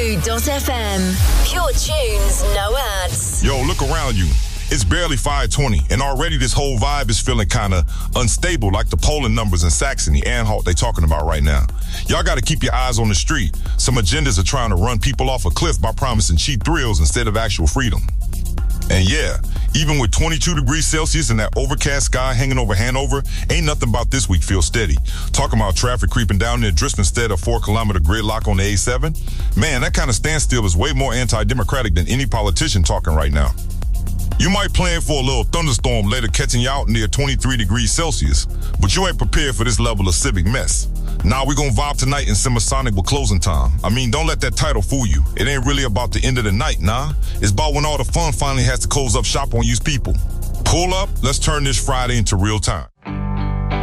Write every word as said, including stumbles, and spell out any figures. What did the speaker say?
ninety-two dot f m. Pure tunes, no ads. Yo, look around you. It's barely five twenty, and already this whole vibe is feeling kind of unstable, like the polling numbers in Saxony, Anhalt they talking about right now. Y'all got to keep your eyes on the street. Some agendas are trying to run people off a cliff by promising cheap thrills instead of actual freedom. And yeah, even with twenty-two degrees Celsius and that overcast sky hanging over Hanover, ain't nothing about this week feel steady. Talking about traffic creeping down near Drisp instead of four kilometer gridlock on the A seven. Man, that kind of standstill is way more anti-democratic than any politician talking right now. You might plan for a little thunderstorm later catching you out near twenty-three degrees Celsius, but you ain't prepared for this level of civic mess. Nah, we gonna vibe tonight in Semisonic with closing time. I mean, don't let that title fool you. It ain't really about the end of the night, nah. It's about when all the fun finally has to close up shop on you people. Pull up, let's turn this Friday into real time.